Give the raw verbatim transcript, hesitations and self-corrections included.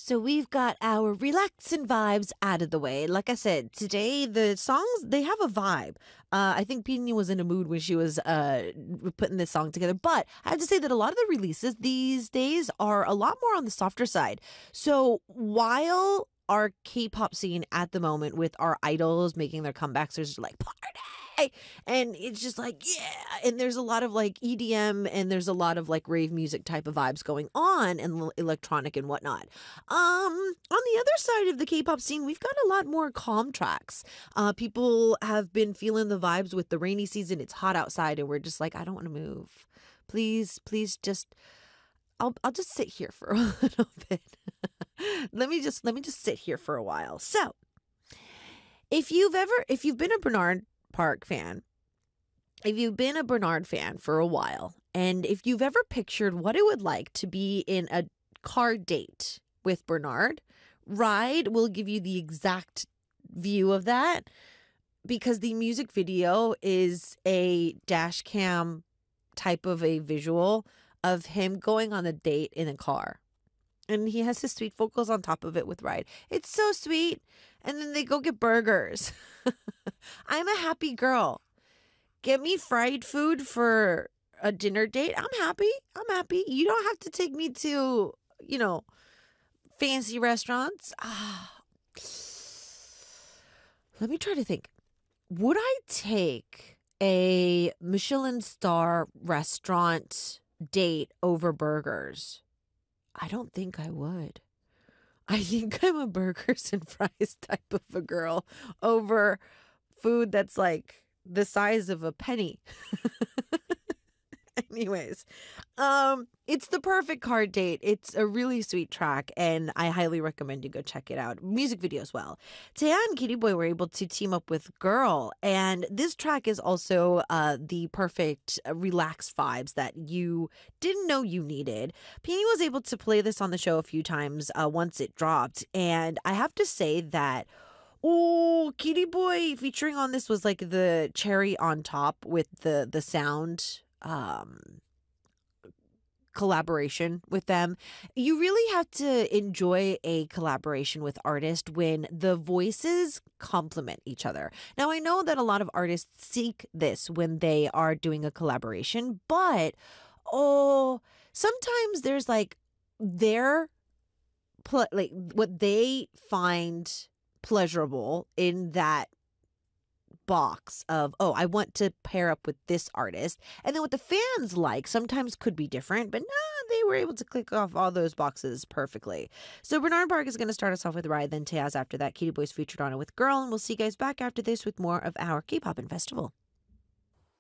So we've got our relaxing vibes out of the way. Like I said, today the songs they have a vibe. Uh, I think Pini was in a mood when she was uh, putting this song together. But I have to say that a lot of the releases these days are a lot more on the softer side. So while our K-pop scene at the moment with our idols making their comebacks, there's like party. And it's just like, yeah. And there's a lot of like E D M and there's a lot of like rave music type of vibes going on and l- electronic and whatnot. Um, on the other side of the K-pop scene, we've got a lot more calm tracks. Uh, people have been feeling the vibes with the rainy season. It's hot outside and we're just like, I don't want to move. Please, please just I'll I'll just sit here for a little bit. let me just let me just sit here for a while. So, if you've ever if you've been a Bernard Park fan, if you've been a Bernard fan for a while, and if you've ever pictured what it would like to be in a car date with Bernard, Ride will give you the exact view of that because the music video is a dash cam type of a visual of him going on a date in a car. And he has his sweet vocals on top of it with Ride. It's so sweet. And then they go get burgers. I'm a happy girl. Get me fried food for a dinner date. I'm happy. I'm happy. You don't have to take me to, you know, fancy restaurants. Ah. Let me try to think. Would I take a Michelin star restaurant date over burgers? I don't think I would. I think I'm a burgers and fries type of a girl over food that's like the size of a penny. Anyways, um, it's the perfect car date. It's a really sweet track, and I highly recommend you go check it out. Music video as well. Taya and Kitty Boy were able to team up with Girl, and this track is also uh, the perfect uh, relaxed vibes that you didn't know you needed. Pini was able to play this on the show a few times uh, once it dropped, and I have to say that oh, Kitty Boy featuring on this was like the cherry on top with the the sound um collaboration with them. You really have to enjoy a collaboration with artists when the voices complement each other. Now, I know that a lot of artists seek this when they are doing a collaboration, but oh, sometimes there's like their pl- like what they find pleasurable in that box of, oh, I want to pair up with this artist. And then what the fans like sometimes could be different, but nah, they were able to click off all those boxes perfectly. So Bernard Park is going to start us off with Ride, then Taz after that. Kitty Boy's featured on it with Girl, and we'll see you guys back after this with more of our K-Pop and Festival.